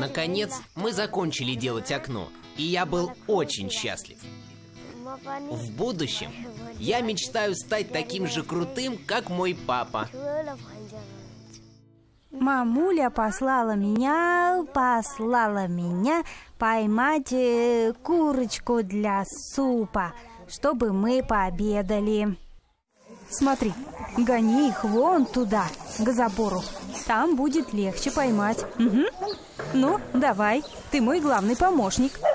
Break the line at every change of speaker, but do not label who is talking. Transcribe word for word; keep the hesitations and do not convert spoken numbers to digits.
Наконец, мы закончили делать окно, и я был очень счастлив. В будущем я мечтаю стать таким же крутым, как мой папа.
Мамуля послала меня, послала меня поймать э, курочку для супа, чтобы мы пообедали. Смотри, гони их вон туда, к забору. Там будет легче поймать. Угу. Ну, давай, ты мой главный помощник.